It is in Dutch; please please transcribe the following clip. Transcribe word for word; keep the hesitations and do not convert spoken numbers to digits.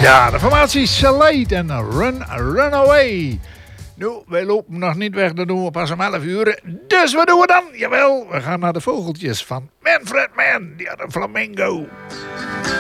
Ja, de formatie Slade en Run, Run Away. Nou, wij lopen nog niet weg, dat doen we pas om elf uur. Dus wat doen we dan? Jawel, we gaan naar de vogeltjes van Manfred Mann, die had een flamingo.